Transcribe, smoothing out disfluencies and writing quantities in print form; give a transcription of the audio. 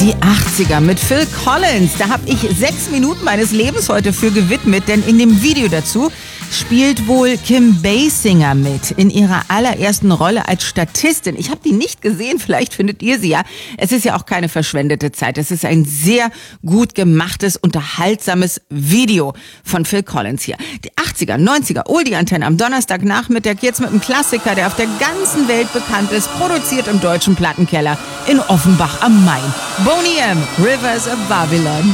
Die 80er mit Phil Collins. Da habe ich 6 Minuten meines Lebens heute für gewidmet, denn in dem Video dazu spielt wohl Kim Basinger mit in ihrer allerersten Rolle als Statistin. Ich habe die nicht gesehen, vielleicht findet ihr sie ja. Es ist ja auch keine verschwendete Zeit. Es ist ein sehr gut gemachtes, unterhaltsames Video von Phil Collins hier. Die 80er, 90er, Oldie-Antenne am Donnerstagnachmittag, jetzt mit einem Klassiker, der auf der ganzen Welt bekannt ist, produziert im deutschen Plattenkeller in Offenbach am Main. Boney M., Rivers of Babylon.